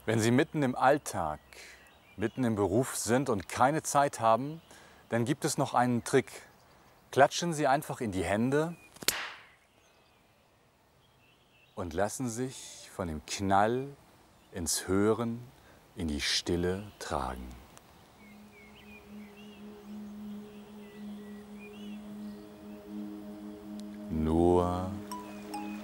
Wenn Sie mitten im Alltag, mitten im Beruf sind und keine Zeit haben, dann gibt es noch einen Trick. Klatschen Sie einfach in die Hände und lassen sich von dem Knall ins Hören, in die Stille tragen.